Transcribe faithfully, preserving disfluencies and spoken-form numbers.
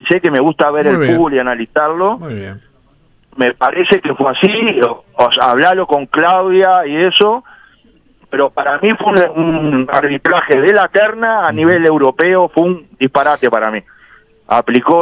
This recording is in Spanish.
analicé, que me gusta ver Muy el bien. fútbol y analizarlo. Muy bien. Me parece que fue así, o, o sea, hablalo con Claudia y eso, pero para mí fue un, un arbitraje de la terna a Ujú. nivel europeo, fue un disparate para mí. Aplicó